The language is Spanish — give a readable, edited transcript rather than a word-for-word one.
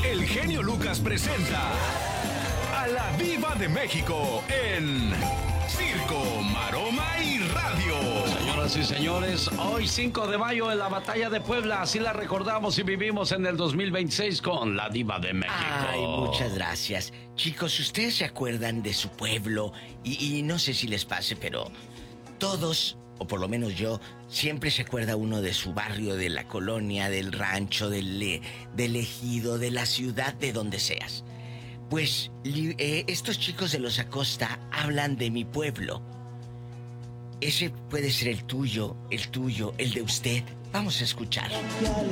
el genio Lucas presenta a la Diva de México en Circo, Maroma y Radio. Señoras y señores, hoy 5 de mayo en la Batalla de Puebla, así la recordamos y vivimos en el 2026 con la Diva de México. Ay, muchas gracias. Chicos, ¿ustedes se acuerdan de su pueblo? Y no sé si les pase, pero todos, o por lo menos yo, siempre se acuerda uno de su barrio, de la colonia, del rancho, del ejido, de la ciudad, de donde seas. Pues estos chicos de Los Acosta hablan de mi pueblo. Ese puede ser el tuyo, el de usted. Vamos a escuchar. Qué